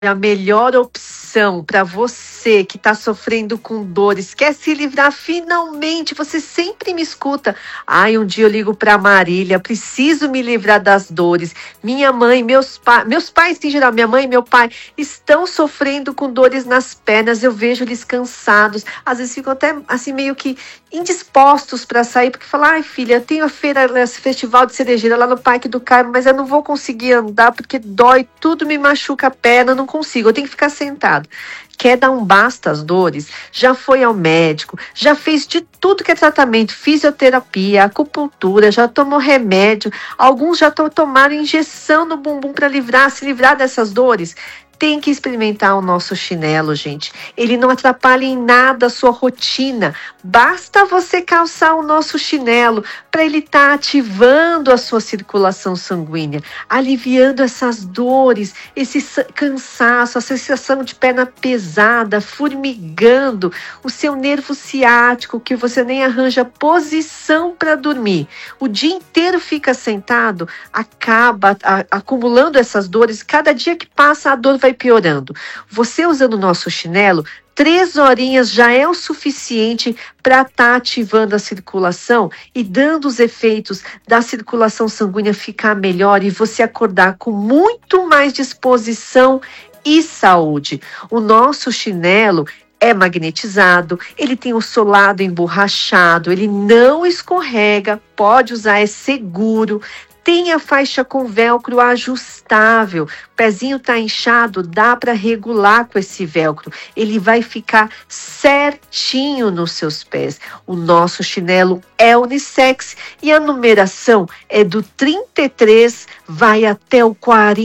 A melhor opção para você que está sofrendo com dores, quer se livrar finalmente, você sempre me escuta. Ai, um dia eu ligo para Marília, preciso me livrar das dores. Minha mãe, meus pais em geral, minha mãe e meu pai estão sofrendo com dores nas pernas, eu vejo eles cansados, às vezes ficam até assim meio que indispostos para sair, porque falam, ai filha, eu tenho a feira, esse festival de cerejeira lá no Parque do Carmo, mas eu não vou conseguir andar porque dói, tudo me machuca a perna, não consigo, eu tenho que ficar sentado. Quer dar um basta às dores? Já foi ao médico, já fez de tudo que é tratamento, fisioterapia, acupuntura, já tomou remédio, alguns já tomaram injeção no bumbum para se livrar dessas dores. Tem que experimentar o nosso chinelo, gente. Ele não atrapalha em nada a sua rotina. Basta você calçar o nosso chinelo para ele estar ativando a sua circulação sanguínea, aliviando essas dores, esse cansaço, a sensação de perna pesada, formigando, o seu nervo ciático, que você nem arranja posição para dormir. O dia inteiro fica sentado, acaba acumulando essas dores. Cada dia que passa, a dor vai piorando. Você usando o nosso chinelo, 3 horinhas já é o suficiente para estar ativando a circulação e dando os efeitos da circulação sanguínea ficar melhor e você acordar com muito mais disposição e saúde. O nosso chinelo é magnetizado, ele tem o solado emborrachado, ele não escorrega, pode usar, é seguro. Tem a faixa com velcro ajustável. O pezinho está inchado, dá para regular com esse velcro. Ele vai ficar certinho nos seus pés. O nosso chinelo é unissex e a numeração é do 33, vai até o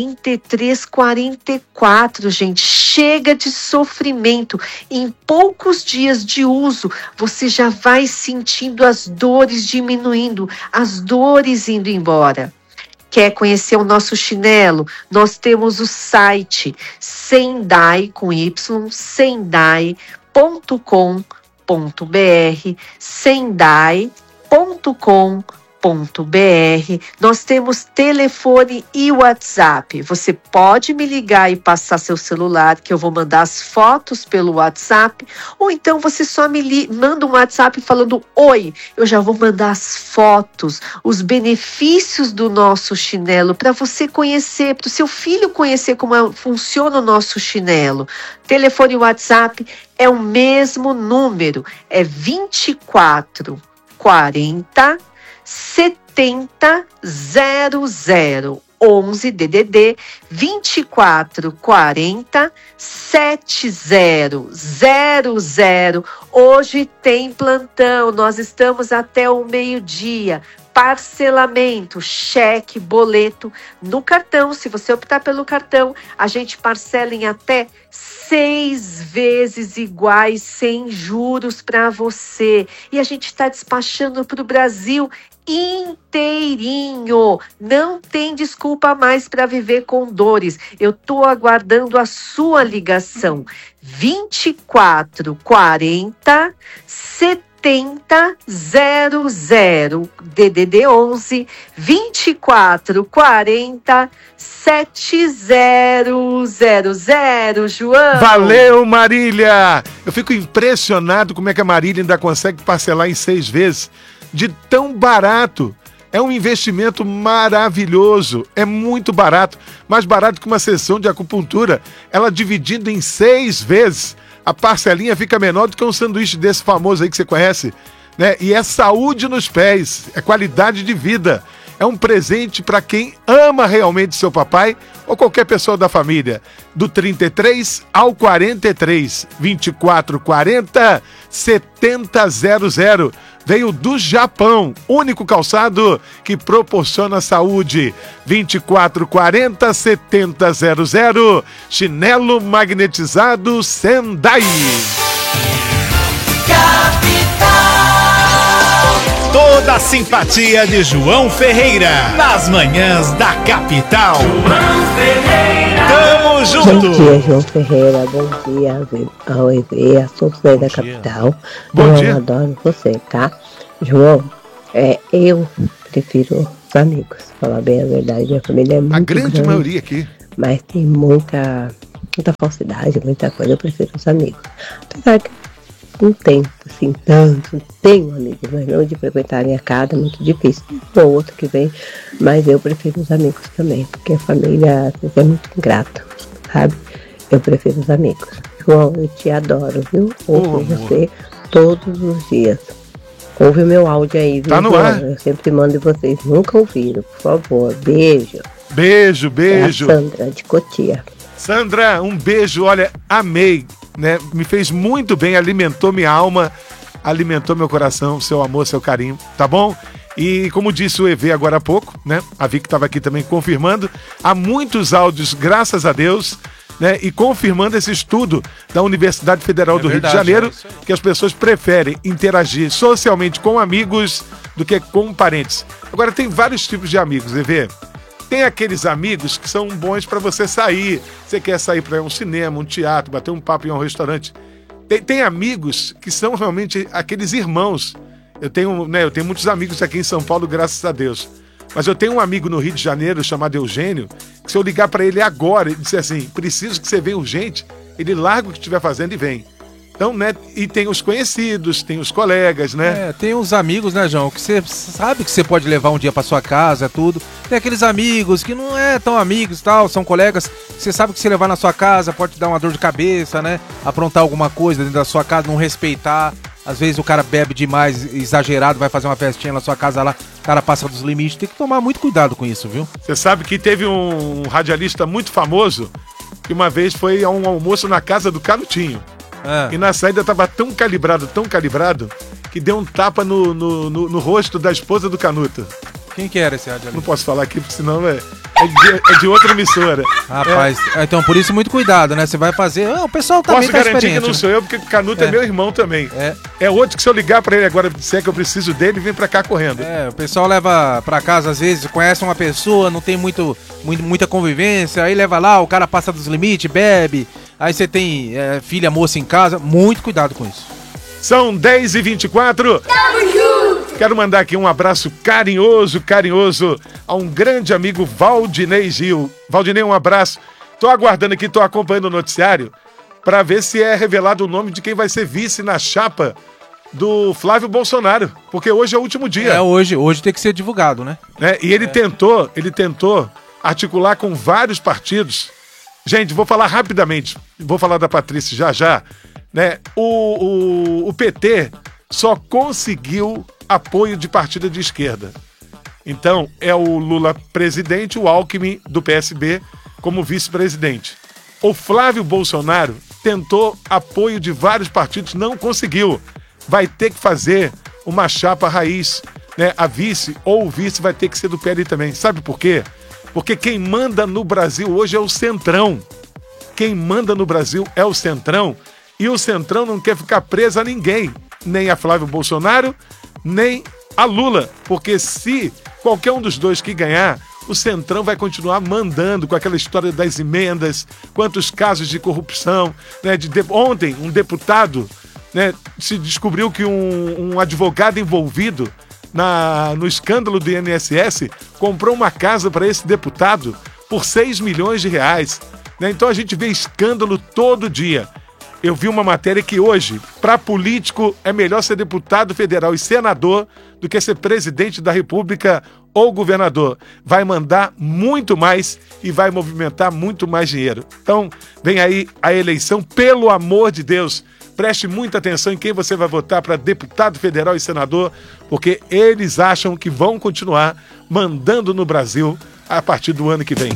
43, 44, gente. Chega de sofrimento. Em poucos dias de uso, você já vai sentindo as dores diminuindo, as dores indo embora. Quer conhecer o nosso chinelo? Nós temos o site Sendai, com Y, sendai.com.br, sendai.com.br. Nós temos telefone e WhatsApp. Você pode me ligar e passar seu celular, que eu vou mandar as fotos pelo WhatsApp, ou então você só me manda um WhatsApp falando oi, eu já vou mandar as fotos, os benefícios do nosso chinelo para você conhecer, para o seu filho conhecer como funciona o nosso chinelo. Telefone e WhatsApp é o mesmo número, é 24 40 70 00 11 DDD 24 40 70 00. Hoje tem plantão, nós estamos até o meio-dia. Parcelamento, cheque, boleto no cartão. Se você optar pelo cartão, a gente parcela em até 6 vezes iguais, sem juros para você. E a gente está despachando para o Brasil inteirinho. Não tem desculpa mais para viver com dores. Eu estou aguardando a sua ligação. 24 40 70 00 DDD 11 24 40 7000. João. Valeu, Marília! Eu fico impressionado como é que a Marília ainda consegue parcelar em 6 vezes de tão barato. É um investimento maravilhoso, é muito barato, mais barato que uma sessão de acupuntura. Ela dividida em 6 vezes, a parcelinha fica menor do que um sanduíche desse famoso aí que você conhece, né? E é saúde nos pés, é qualidade de vida. É um presente para quem ama realmente seu papai ou qualquer pessoa da família. Do 33 ao 43, 24 40 70 00. Veio do Japão, único calçado que proporciona saúde. 24 40 70 00. Chinelo magnetizado Sendai. Toda a simpatia de João Ferreira nas manhãs da capital. João Ferreira. Tamo junto. Bom dia, João Ferreira. Bom dia ao EV, a Sofia da capital. Bom dia. Eu adoro você, tá? João, eu prefiro os amigos. Falar bem a verdade, minha família é muito A grande grande, maioria aqui. mas tem muita muita falsidade, muita coisa, eu prefiro os amigos. Apesar que não tem, assim, tanto, tenho amigos, mas não de frequentar a minha casa, é muito difícil. Um ou outro que vem, mas eu prefiro os amigos também, porque a família às vezes é muito ingrata, sabe? Eu prefiro os amigos. João, eu te adoro, viu? Ouço você todos os dias. Ouve o meu áudio aí, viu? Tá no João? ar. Eu sempre mando e vocês nunca ouviram, por favor. Beijo. Beijo, beijo. É a Sandra de Cotia. Sandra, um beijo. Olha, amei, né? Me fez muito bem, alimentou minha alma, alimentou meu coração, seu amor, seu carinho, tá bom? E como disse o EV agora há pouco, né? A Vicky estava aqui também confirmando, há muitos áudios, graças a Deus, né? E confirmando esse estudo da Universidade Federal do verdade, Rio de Janeiro, isso aí. que as pessoas preferem interagir socialmente com amigos do que com parentes. Agora, tem vários tipos de amigos, EV. Tem aqueles amigos que são bons para você sair. Você quer sair para um cinema, um teatro, bater um papo em um restaurante. Tem amigos que são realmente aqueles irmãos. Eu tenho muitos amigos aqui em São Paulo, graças a Deus. Mas eu tenho um amigo no Rio de Janeiro chamado Eugênio, que se eu ligar para ele agora e disser assim, preciso que você venha urgente, ele larga o que estiver fazendo e vem. Então, né, e tem os conhecidos, tem os colegas, né? Tem uns amigos, né, João, que você sabe que você pode levar um dia pra sua casa, tudo. Tem aqueles amigos que não é tão amigos e tal, são colegas que você sabe que se levar na sua casa pode te dar uma dor de cabeça, né? Aprontar alguma coisa dentro da sua casa, não respeitar. Às vezes o cara bebe demais, exagerado, vai fazer uma festinha na sua casa lá, o cara passa dos limites. Tem que tomar muito cuidado com isso, viu? Você sabe que teve um radialista muito famoso que uma vez foi a um almoço na casa do Canutinho. E na saída tava tão calibrado, que deu um tapa no rosto da esposa do Canuto. Quem que era esse radialista? Não posso falar aqui, porque senão é de outra emissora. Rapaz, então por isso muito cuidado, né? Você vai fazer... o pessoal também Posso tá garantir experiente, que não né? sou eu, porque o Canuto é meu irmão também. É outro que se eu ligar pra ele agora e disser que eu preciso dele, vem pra cá correndo. O pessoal leva pra casa, às vezes, conhece uma pessoa, não tem muita convivência, aí leva lá, o cara passa dos limites, bebe, aí você tem filha, moça em casa, muito cuidado com isso. São 10h24. Quero mandar aqui um abraço carinhoso a um grande amigo, Valdinei Gil. Valdinei, um abraço. Tô aguardando aqui, tô acompanhando o noticiário para ver se é revelado o nome de quem vai ser vice na chapa do Flávio Bolsonaro, porque hoje é o último dia. Hoje tem que ser divulgado, né? E ele tentou articular com vários partidos. Gente, vou falar rapidamente, vou falar da Patrícia já, né? O PT só conseguiu apoio de partido de esquerda. Então, é o Lula presidente, o Alckmin do PSB como vice-presidente. O Flávio Bolsonaro tentou apoio de vários partidos, não conseguiu. Vai ter que fazer uma chapa raiz, né? A vice ou o vice vai ter que ser do PL também. Sabe por quê? Porque quem manda no Brasil hoje é o Centrão. Quem manda no Brasil é o Centrão. E o Centrão não quer ficar preso a ninguém. Nem a Flávio Bolsonaro, nem a Lula. Porque se qualquer um dos dois que ganhar, o Centrão vai continuar mandando com aquela história das emendas, quantos casos de corrupção, né? Ontem, um deputado, né, se descobriu que um advogado envolvido no escândalo do INSS comprou uma casa para esse deputado por 6 milhões de reais. Né? Então a gente vê escândalo todo dia. Eu vi uma matéria que hoje, para político, é melhor ser deputado federal e senador do que ser presidente da República ou governador. Vai mandar muito mais e vai movimentar muito mais dinheiro. Então, vem aí a eleição, pelo amor de Deus. Preste muita atenção em quem você vai votar para deputado federal e senador, porque eles acham que vão continuar mandando no Brasil a partir do ano que vem.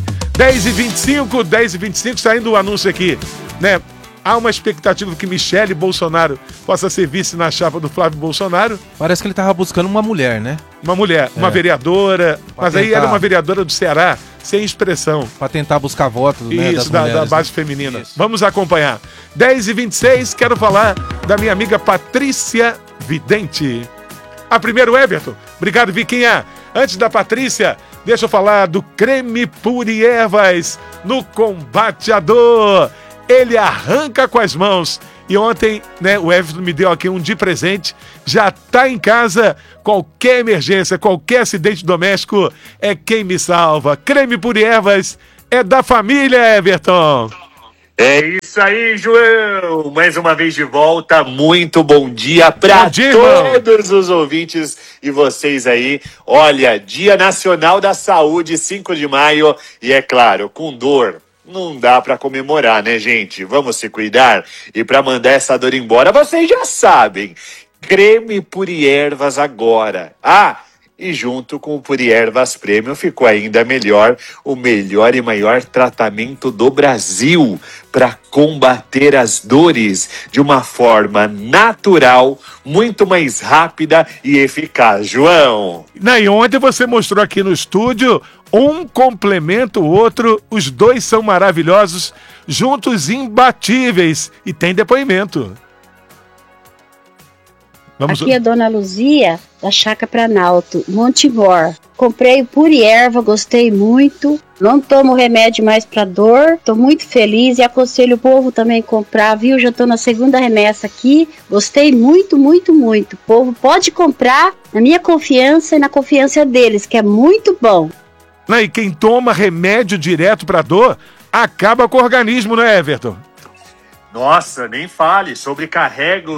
10h25, saindo o anúncio aqui, né? Há uma expectativa que Michele Bolsonaro possa ser vice na chapa do Flávio Bolsonaro. Parece que ele tava buscando uma mulher, né? Uma mulher, uma vereadora, mas aí era uma vereadora do Ceará, sem expressão. Pra tentar buscar votos, né? Isso, da base feminina. Isso. Vamos acompanhar. 10h26, quero falar da minha amiga Patrícia Vidente. Primeiro, Everton. Obrigado, Viquinha. Antes da Patrícia, deixa eu falar do creme Puri Ervas no combate à dor. Ele arranca com as mãos. E ontem, né, o Everton me deu aqui um de presente. Já tá em casa. Qualquer emergência, qualquer acidente doméstico é quem me salva. Creme Puri Ervas é da família, Everton. É isso aí, João! Mais uma vez de volta, muito bom dia para todos os ouvintes e vocês aí. Olha, Dia Nacional da Saúde, 5 de maio, e é claro, com dor. Não dá para comemorar, né, gente? Vamos se cuidar. E para mandar essa dor embora, vocês já sabem. Creme Puri Ervas agora. E junto com o Puri Ervas Premium ficou ainda melhor, o melhor e maior tratamento do Brasil para combater as dores de uma forma natural, muito mais rápida e eficaz. João! E ontem você mostrou aqui no estúdio, um complementa o outro, os dois são maravilhosos, juntos imbatíveis, e tem depoimento. Aqui é a Dona Luzia, da Chácara Planalto, Montemor. Comprei o Puri Erva, gostei muito. Não tomo remédio mais para dor. Estou muito feliz e aconselho o povo também a comprar, viu? Já estou na segunda remessa aqui. Gostei muito, muito, muito. O povo pode comprar na minha confiança e na confiança deles, que é muito bom. E quem toma remédio direto para dor, acaba com o organismo, né, Everton? Nossa, nem fale, sobrecarrega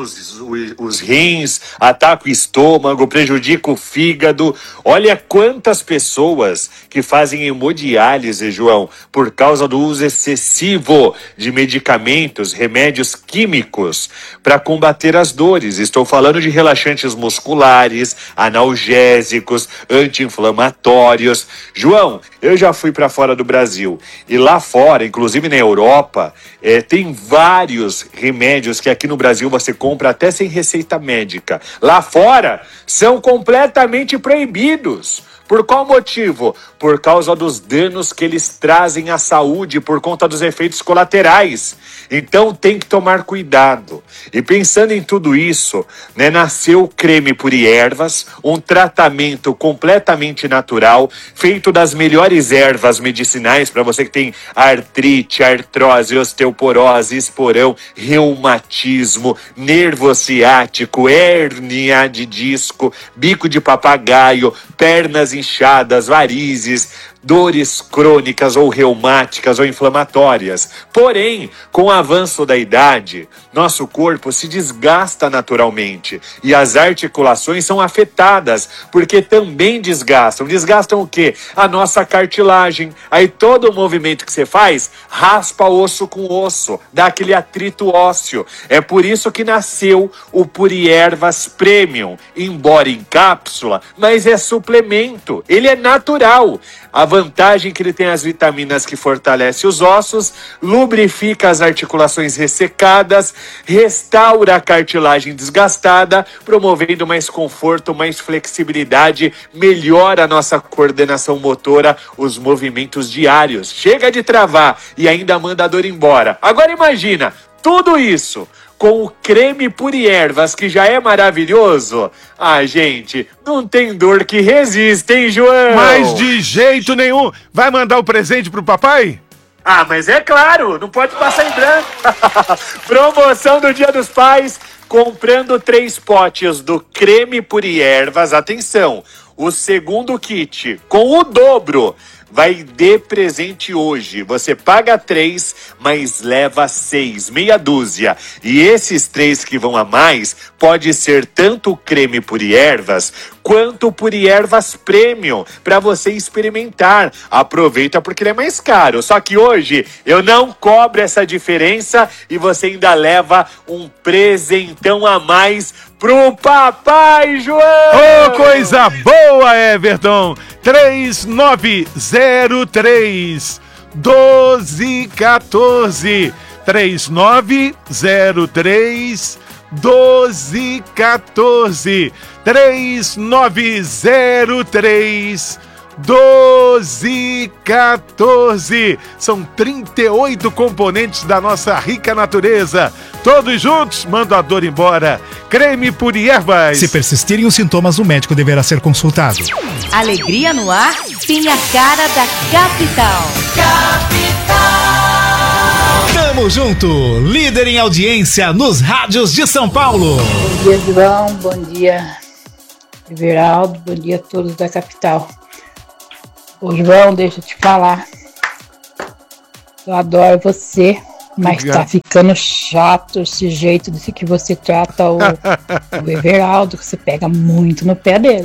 os rins, ataca o estômago, prejudica o fígado. Olha quantas pessoas que fazem hemodiálise, João, por causa do uso excessivo de medicamentos, remédios químicos para combater as dores. Estou falando de relaxantes musculares, analgésicos, anti-inflamatórios. João, eu já fui para fora do Brasil e lá fora, inclusive na Europa, tem vários remédios que aqui no Brasil você compra até sem receita médica. Lá fora, são completamente proibidos. Por qual motivo? Por causa dos danos que eles trazem à saúde, por conta dos efeitos colaterais. Então tem que tomar cuidado. E pensando em tudo isso, né, nasceu o Creme Puri Ervas, um tratamento completamente natural, feito das melhores ervas medicinais para você que tem artrite, artrose, osteoporose, esporão, reumatismo, nervo ciático, hérnia de disco, bico de papagaio, pernas inchadas, varizes, dores crônicas ou reumáticas ou inflamatórias. Porém, com o avanço da idade, nosso corpo se desgasta naturalmente e as articulações são afetadas, porque também desgastam. Desgastam o quê? A nossa cartilagem. Aí todo o movimento que você faz, raspa osso com osso, dá aquele atrito ósseo. É por isso que nasceu o Puri Ervas Premium, embora em cápsula, mas é suplemento. Ele é natural. A vantagem que ele tem as vitaminas que fortalecem os ossos, lubrifica as articulações ressecadas, restaura a cartilagem desgastada, promovendo mais conforto, mais flexibilidade, melhora a nossa coordenação motora, os movimentos diários. Chega de travar e ainda manda a dor embora. Agora imagina, tudo isso com o Creme Puri Ervas, que já é maravilhoso. Gente, não tem dor que resista, hein, João? Mas de jeito nenhum. Vai mandar o presente pro papai? Mas é claro, não pode passar em branco. Promoção do Dia dos Pais, comprando 3 potes do Creme Puri Ervas, atenção, o segundo kit com o dobro vai de presente hoje. Você paga 3, mas leva 6, meia dúzia. E esses 3 que vão a mais, pode ser tanto o Creme Puri Ervas, quanto o Puri Ervas Premium, para você experimentar. Aproveita porque ele é mais caro. Só que hoje eu não cobro essa diferença e você ainda leva um presentão a mais pro Papai João! Coisa boa, Everton! 3903 1214 3903 1214 3903 1214. São 38 componentes da nossa rica natureza. Todos juntos, manda a dor embora. Creme Puri Ervas. Se persistirem os sintomas, o médico deverá ser consultado. Alegria no ar tem a cara da capital. Tamo junto, líder em audiência nos rádios de São Paulo. Bom dia, João. Bom dia, Everaldo. Bom dia a todos da capital. Ô, João, deixa eu te falar. Eu adoro você. Mas Obrigado. tá ficando chato esse jeito desse que você trata o Everaldo, que você pega muito no pé dele.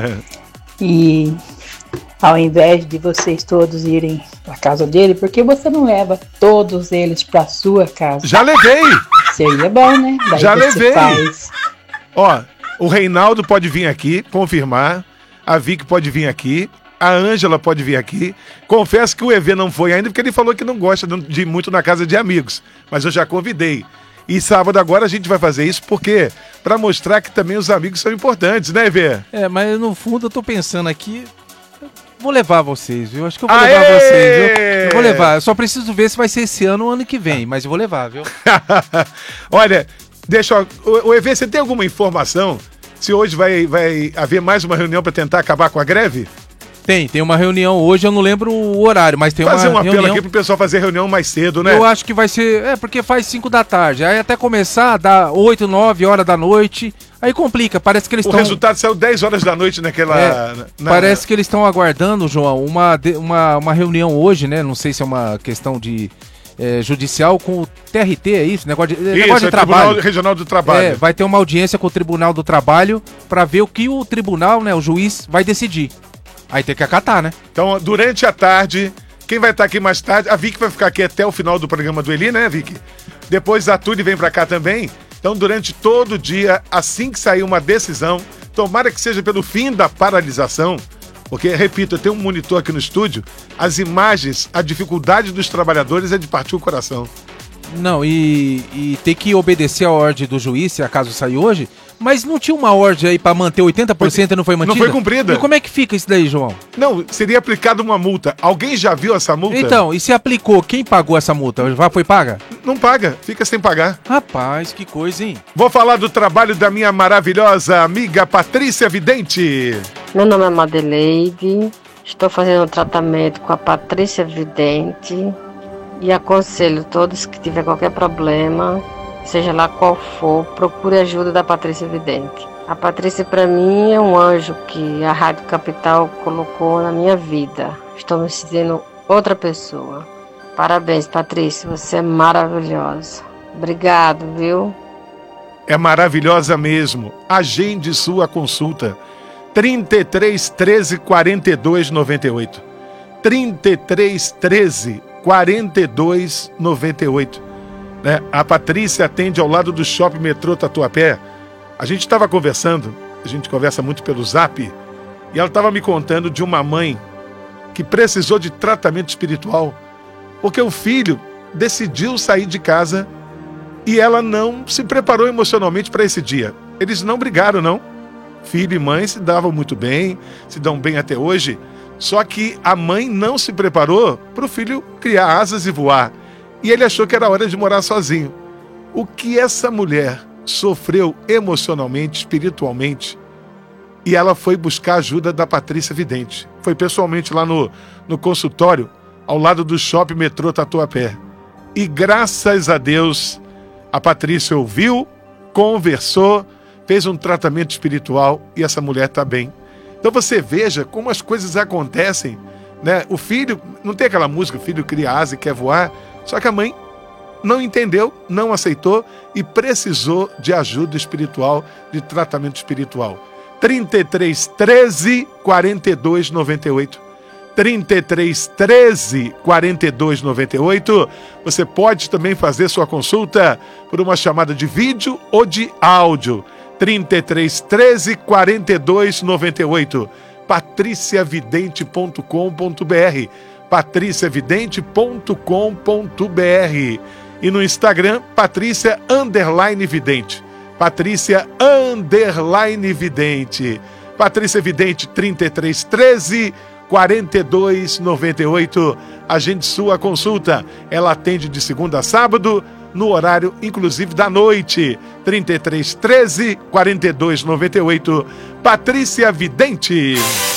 E ao invés de vocês todos irem pra casa dele, por que você não leva todos eles pra sua casa? Já levei! Seria bom, né? Daí Já você levei! faz. Ó, o Reinaldo pode vir aqui confirmar, a Vicky pode vir aqui, a Ângela pode vir aqui. Confesso que o EV não foi ainda porque ele falou que não gosta de ir muito na casa de amigos, mas eu já convidei. E sábado agora a gente vai fazer isso porque para mostrar que também os amigos são importantes, né, EV? Mas no fundo eu tô pensando aqui, vou levar vocês, viu? Acho que eu vou levar vocês, viu? Eu vou levar, eu só preciso ver se vai ser esse ano ou ano que vem, mas eu vou levar, viu? Olha, o EV, você tem alguma informação se hoje vai haver mais uma reunião para tentar acabar com a greve? Tem uma reunião hoje, eu não lembro o horário, mas tem Fazer um uma apelo reunião aqui pro pessoal fazer reunião mais cedo, né? Eu acho que vai ser, porque faz 5 da tarde, aí até começar, dá 8, 9 horas da noite, aí complica, parece que eles estão... O resultado saiu 10 horas da noite naquela... Parece que eles estão aguardando, João, uma reunião hoje, né, não sei se é uma questão de... judicial com o TRT, é isso? Negócio de trabalho. Tribunal Regional do Trabalho. Vai ter uma audiência com o Tribunal do Trabalho para ver o que o tribunal, né, o juiz, vai decidir. Aí tem que acatar, né? Então, durante a tarde, quem vai estar aqui mais tarde, a Vicky vai ficar aqui até o final do programa do Eli, né, Vicky? Depois a Túlio vem pra cá também. Então, durante todo o dia, assim que sair uma decisão, tomara que seja pelo fim da paralisação, porque, repito, eu tenho um monitor aqui no estúdio, as imagens, a dificuldade dos trabalhadores é de partir o coração. Não, e tem que obedecer a ordem do juiz, se acaso sair hoje, mas não tinha uma ordem aí pra manter 80% e não foi mantida? Não foi cumprida. E como é que fica isso daí, João? Não, seria aplicada uma multa. Alguém já viu essa multa? Então, e se aplicou, quem pagou essa multa? Já foi paga? Não paga, fica sem pagar. Rapaz, que coisa, hein? Vou falar do trabalho da minha maravilhosa amiga Patrícia Vidente. Meu nome é Madeleide, estou fazendo tratamento com a Patrícia Vidente e aconselho todos que tiver qualquer problema, seja lá qual for, procure ajuda da Patrícia Vidente. A Patrícia, para mim, é um anjo que a Rádio Capital colocou na minha vida. Estou me sentindo outra pessoa. Parabéns, Patrícia, você é maravilhosa. Obrigado, viu? É maravilhosa mesmo. Agende sua consulta. 33 13 42 98. 33 13 42 98. Né? A Patrícia atende ao lado do Shopping Metrô Tatuapé. A gente estava conversando, a gente conversa muito pelo Zap, e ela estava me contando de uma mãe que precisou de tratamento espiritual, porque o filho decidiu sair de casa e ela não se preparou emocionalmente para esse dia. Eles não brigaram, não. Filho e mãe se davam muito bem, se dão bem até hoje, só que a mãe não se preparou para o filho criar asas e voar. E ele achou que era hora de morar sozinho. O que essa mulher sofreu emocionalmente, espiritualmente, e ela foi buscar a ajuda da Patrícia Vidente. Foi pessoalmente lá no consultório, ao lado do Shopping Metrô Tatuapé. E graças a Deus, a Patrícia ouviu, conversou, fez um tratamento espiritual e essa mulher está bem. Então você veja como as coisas acontecem, né? O filho, não tem aquela música, o filho cria asa e quer voar, só que a mãe não entendeu, não aceitou e precisou de ajuda espiritual, de tratamento espiritual. 33 13 42 98. 33 13 42 98. Você pode também fazer sua consulta por uma chamada de vídeo ou de áudio. 33 13 42 98. patriciavidente.com.br. patriciavidente.com.br. E no Instagram, Patrícia_Vidente. Patrícia_Vidente. Patrícia Vidente, 33 13 42 98. Agende sua consulta. Ela atende de segunda a sábado, no horário inclusive da noite. 33 13 42 98. Patrícia Vidente.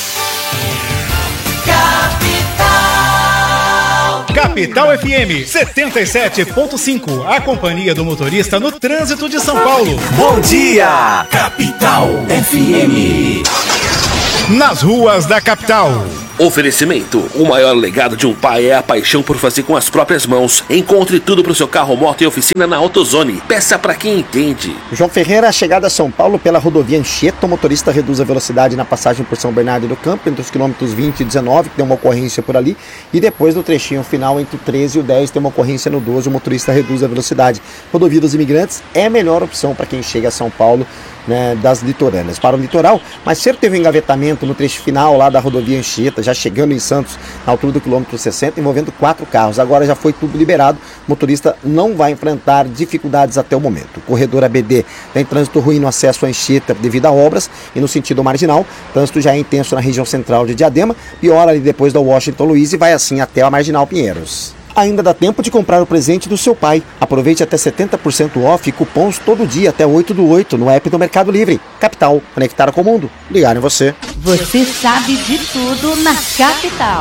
Capital FM 77.5, a companhia do motorista no trânsito de São Paulo. Bom dia, Capital FM. Nas ruas da capital. Oferecimento. O maior legado de um pai é a paixão por fazer com as próprias mãos. Encontre tudo para o seu carro, moto e oficina na AutoZone. Peça para quem entende. João Ferreira, chegada a São Paulo pela rodovia Anchieta, o motorista reduz a velocidade na passagem por São Bernardo do Campo, entre os quilômetros 20 e 19, que tem uma ocorrência por ali, e depois no trechinho final, entre o 13 e o 10, tem uma ocorrência no 12, o motorista reduz a velocidade. Rodovia dos Imigrantes é a melhor opção para quem chega a São Paulo, né, das litorâneas. Para o litoral, mais cedo teve um engavetamento no trecho final lá da rodovia Anchieta, já chegando em Santos, na altura do quilômetro 60, envolvendo 4 carros. Agora já foi tudo liberado, o motorista não vai enfrentar dificuldades até o momento. O corredor ABD tem trânsito ruim no acesso à Anchieta devido a obras, e no sentido marginal, trânsito já é intenso na região central de Diadema, piora ali depois da Washington Luiz e vai assim até a Marginal Pinheiros. Ainda dá tempo de comprar o presente do seu pai. Aproveite até 70% off e cupons todo dia até 8/8 no app do Mercado Livre. Capital, conectar com o mundo. Ligar em você. Você sabe de tudo na Capital.